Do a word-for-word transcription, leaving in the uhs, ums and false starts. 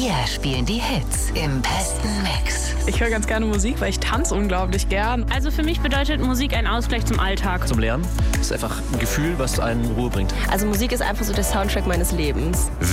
Wir spielen die Hits im besten Mix. Ich höre ganz gerne Musik, weil ich tanze unglaublich gern. Also für mich bedeutet Musik ein Ausgleich zum Alltag. Zum Lernen. Das ist einfach ein Gefühl, was einen in Ruhe bringt. Also Musik ist einfach so der Soundtrack meines Lebens.